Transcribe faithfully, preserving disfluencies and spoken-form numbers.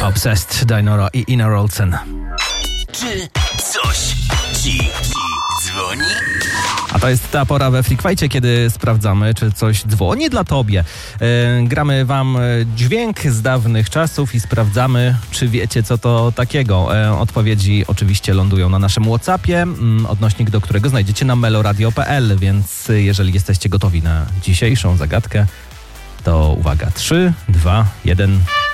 Obsessed, Dynora i Ina Rolsen. Czy coś ci dzwoni? A to jest ta pora we Freakwajcie, kiedy sprawdzamy, czy coś dzwoni dla tobie. Yy, gramy wam dźwięk z dawnych czasów i sprawdzamy, czy wiecie, co to takiego. Yy, odpowiedzi oczywiście lądują na naszym WhatsAppie, yy, odnośnik do którego znajdziecie na meloradio kropka p l, więc jeżeli jesteście gotowi na dzisiejszą zagadkę, to uwaga, trzy, dwa, jeden...